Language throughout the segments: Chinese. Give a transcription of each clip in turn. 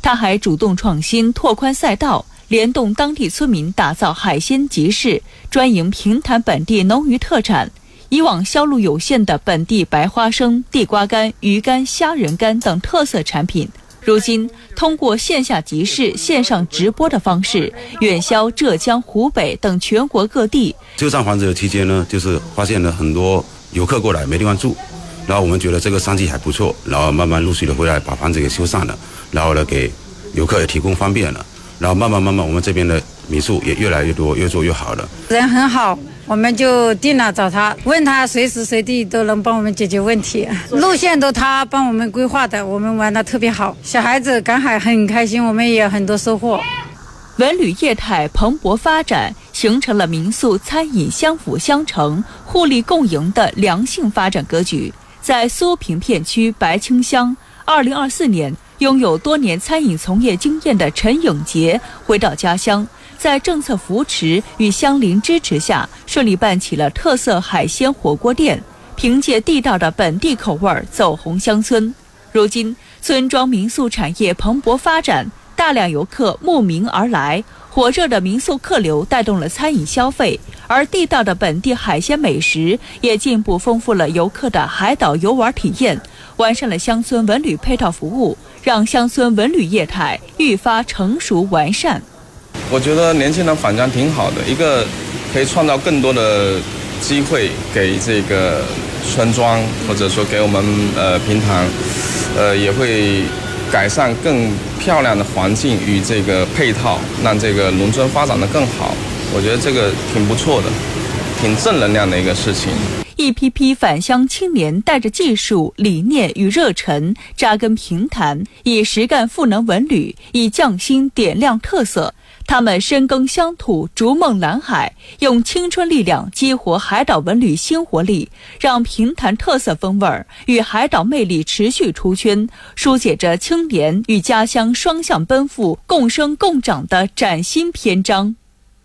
他还主动创新，拓宽赛道，联动当地村民打造海鲜集市，专营平潭本地农渔特产。以往销路有限的本地白花生、地瓜干、鱼干、虾仁干等特色产品，如今通过线下集市、线上直播的方式，远销浙江、湖北等全国各地。 修缮房子的期间呢，就是发现了很多游客过来没地方住，然后我们觉得这个商机还不错，然后慢慢陆续的回来把房子给修缮了，然后呢给游客也提供方便了，然后慢慢我们这边的民宿也越来越多，越做越好了。 人很好，我们就定了找他，问他随时随地都能帮我们解决问题，路线都他帮我们规划的，我们玩得特别好，小孩子赶海很开心，我们也有很多收获。 文旅业态蓬勃发展，形成了民宿餐饮相辅相成、互利共赢的良性发展格局。在苏平片区白清乡，2024年拥有多年餐饮从业经验的陈颖杰回到家乡，在政策扶持与乡邻支持下，顺利办起了特色海鲜火锅店，凭借地道的本地口味走红乡村。如今，村庄民宿产业蓬勃发展，大量游客慕名而来，火热的民宿客流带动了餐饮消费，而地道的本地海鲜美食也进一步丰富了游客的海岛游玩体验，完善了乡村文旅配套服务，让乡村文旅业态愈发成熟完善。 我觉得年轻人返乡挺好的，一个可以创造更多的机会给这个村庄，或者说给我们平潭，也会改善更漂亮的环境与这个配套，让这个农村发展得更好。我觉得这个挺不错的，挺正能量的一个事情。 一批批返乡青年带着技术、理念与热忱扎根平潭，以实干赋能文旅，以匠心点亮特色。他们深耕乡土，逐梦蓝海，用青春力量激活海岛文旅新活力，让平潭特色风味与海岛魅力持续出圈，书写着青年与家乡双向奔赴、共生共长的崭新篇章。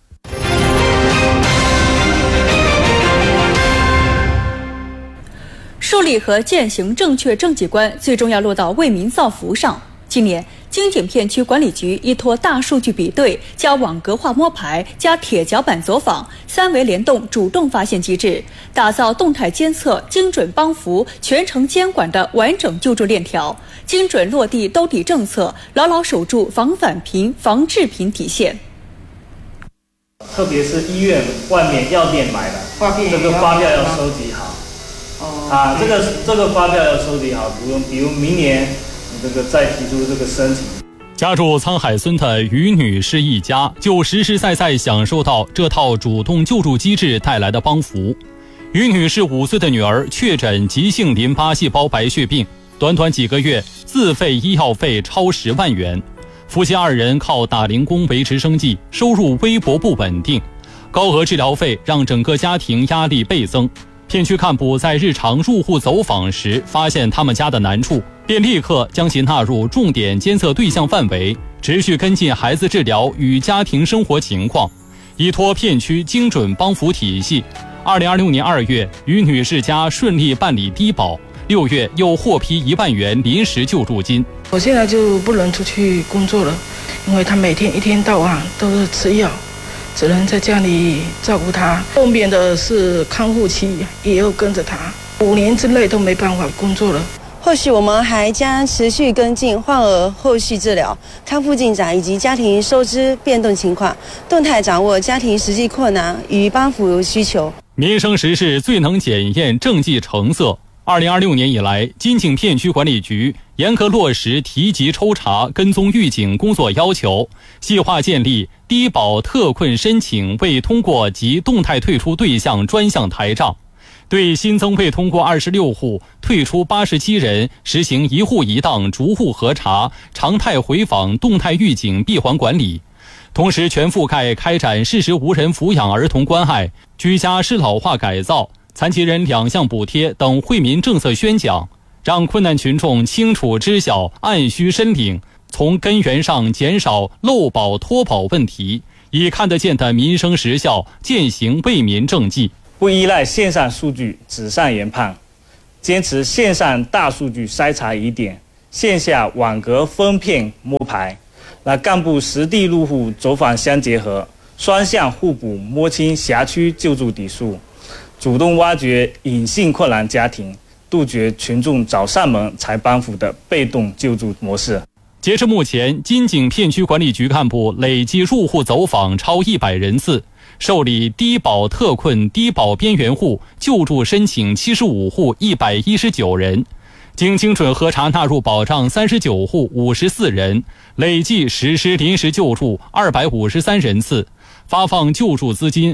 树立和践行正确政绩观，最终要落到为民造福上。今年，京景片区管理局依托大数据比对、加网格化摸排、加铁脚板走访、3维联动主动发现机制，打造动态监测、精准帮扶、全程监管的完整救助链条，精准落地兜底政策，牢牢守住防返贫、防致贫底线。 特别是医院外面药店买的，这个发票要收集好。这个发票要收集好，比如明年你这个再提出这个申请。 家住沧海村的于女士一家就实实在在享受到这套主动救助机制带来的帮扶。于女士5岁的女儿确诊急性淋巴细胞白血病，短短几个月自费医药费超10万元。夫妻2人靠打零工维持生计，收入微薄不稳定，高额治疗费让整个家庭压力倍增。片区干部在日常入户走访时发现他们家的难处，便立刻将其纳入重点监测对象范围，持续跟进孩子治疗与家庭生活情况，依托片区精准帮扶体系。2026年2月，于女士家顺利办理低保，6月又获批1万元临时救助金。 我现在就不能出去工作了，因为他每天一天到晚都是吃药，只能在家里照顾他。后面的是康复期，也要跟着他，5年之内都没办法工作了。 后续我们还将持续跟进患儿后续治疗、康复进展以及家庭收支变动情况，动态掌握家庭实际困难与帮扶需求。 民生时事最能检验政绩成色。2026年以来，金井片区管理局严格落实提级抽查、跟踪预警工作要求，细化建立低保特困申请未通过及动态退出对象专项台账，对新增未通过26户、退出87人实行一户一档逐户核查、常态回访、动态预警闭环管理。同时全覆盖开展适时无人抚养儿童关爱、居家适老化改造、残疾人2项补贴等惠民政策宣讲，让困难群众清楚知晓、按需申领，从根源上减少漏保脱保问题，以看得见的民生实效践行为民政绩。 不依赖线上数据纸上研判，坚持线上大数据筛查疑点， 线下网格分片摸排，那干部实地入户走访相结合，双向互补，摸清辖区救助底数，主动挖掘隐性困难家庭，杜绝群众找上门才帮扶的被动救助模式。 截至目前，金井片区管理局干部累计入户走访超100人次，受理低保特困、低保边缘户救助申请75户119人，经精准核查纳入保障39户54人，累计实施临时救助253人次，发放救助资金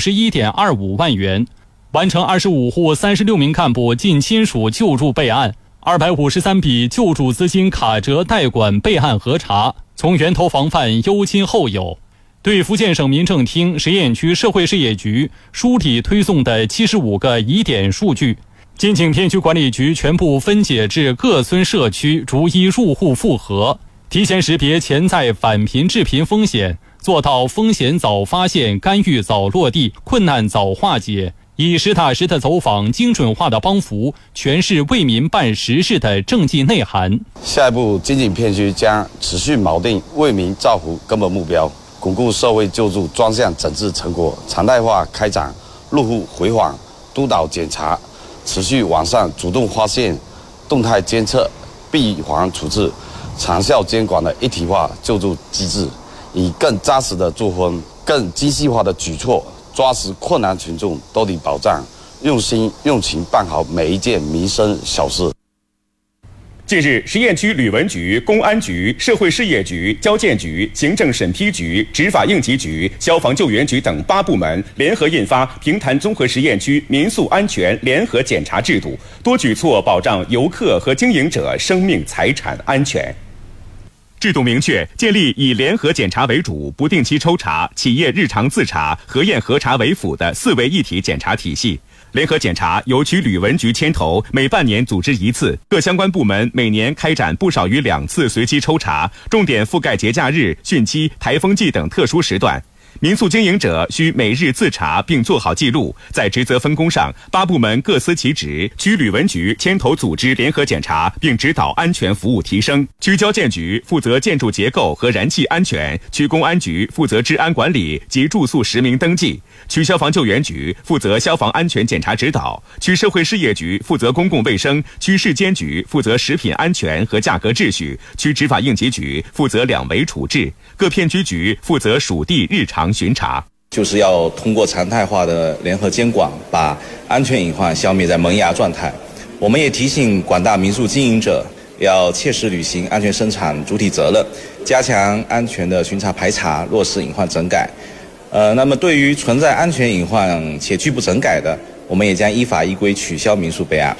51.25万元，完成25户36名干部近亲属救助备案，253笔救助资金卡折代管备案核查，从源头防范优亲后有。对福建省民政厅实验区社会事业局梳理推送的75个疑点数据，金井片区管理局全部分解至各村社区，逐一入户复核，提前识别潜在返贫致贫风险，做到风险早发现、干预早落地、困难早化解，以实打实的走访、精准化的帮扶，诠释为民办实事的政绩内涵。 下一步，金井片区将持续锚定为民造福根本目标，巩固社会救助专项整治成果，常态化开展入户回访、督导检查，持续完善主动发现、动态监测、闭环处置、长效监管的一体化救助机制，以更扎实的作风、更精细化的举措，抓实困难群众兜底保障，用心用情办好每一件民生小事。 近日，实验区旅文局、公安局、社会事业局、交建局、行政审批局、执法应急局、消防救援局等8部门联合印发《平潭综合实验区民宿安全联合检查制度》，多举措保障游客和经营者生命财产安全。制度明确，建立以联合检查为主、不定期抽查、企业日常自查、核验核查为辅的4位一体检查体系。联合检查由区旅文局牵头，每半年组织1次，各相关部门每年开展不少于2次随机抽查，重点覆盖节假日、汛期、台风季等特殊时段。民宿经营者需每日自查并做好记录，在职责分工上，8部门各司其职，区旅文局牵头组织联合检查，并指导安全服务提升；区交建局负责建筑结构和燃气安全；区公安局负责治安管理及住宿实名登记；区消防救援局负责消防安全检查指导；区社会事业局负责公共卫生；区市监局负责食品安全和价格秩序；区执法应急局负责2维处置；各片区局负责属地日常巡查， 就是要通过常态化的联合监管，把安全隐患消灭在萌芽状态。我们也提醒广大民宿经营者要切实履行安全生产主体责任，加强安全的巡查排查，落实隐患整改。那么对于存在安全隐患且拒不整改的，我们也将依法依规取消民宿备案。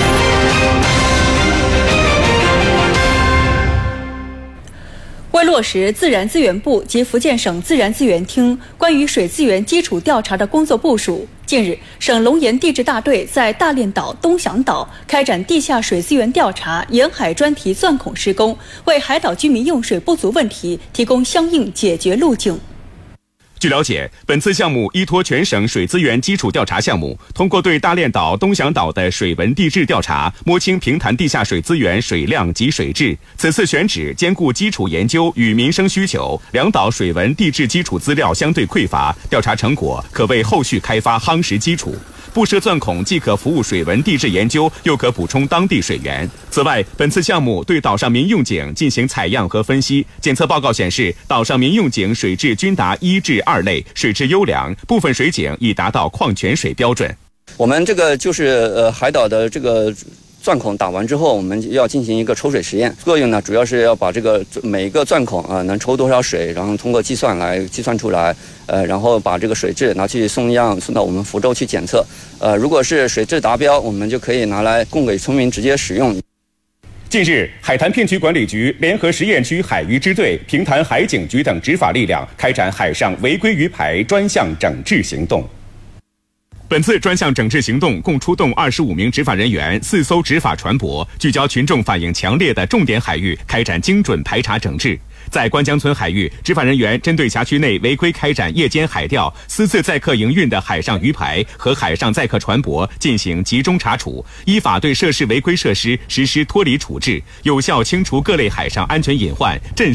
为落实自然资源部及福建省自然资源厅关于水资源基础调查的工作部署，近日，省龙岩地质大队在大练岛、东翔岛开展地下水资源调查沿海专题钻孔施工，为海岛居民用水不足问题提供相应解决路径。 据了解，本次项目依托全省水资源基础调查项目，通过对大练岛、东翔岛的水文地质调查，摸清平潭地下水资源水量及水质。此次选址兼顾基础研究与民生需求，两岛水文地质基础资料相对匮乏，调查成果可为后续开发夯实基础。布设钻孔既可服务水文地质研究，又可补充当地水源。此外，本次项目对岛上民用井进行采样和分析，检测报告显示，岛上民用井水质均达1至2类，水质优良，部分水井已达到矿泉水标准。 我们这个就是海岛的这个钻孔打完之后，我们要进行一个抽水实验，作用呢主要是要把这个每一个钻孔能抽多少水，然后通过计算来计算出来，然后把这个水质拿去送样送到我们福州去检测，如果是水质达标，我们就可以拿来供给村民直接使用。 近日，海坛片区管理局联合实验区海渔支队、平潭海警局等执法力量开展海上违规鱼排专项整治行动。 本次专项整治行动共出动25名执法人员，4艘执法船舶，聚焦群众反映强烈的重点海域，开展精准排查整治。在关江村海域，执法人员针对辖区内违规开展夜间海钓、私自载客营运的海上鱼排和海上载客船舶进行集中查处，依法对涉事违规设施实施脱离处置，有效清除各类海上安全隐患，振